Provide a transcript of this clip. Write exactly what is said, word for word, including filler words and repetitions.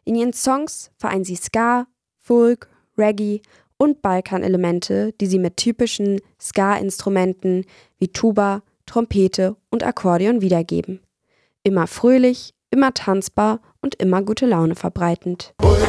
In ihren Songs vereinen sie Ska, Folk, Reggae und Balkan-Elemente, die sie mit typischen Ska-Instrumenten wie Tuba, Trompete und Akkordeon wiedergeben. Immer fröhlich, immer tanzbar und immer gute Laune verbreitend.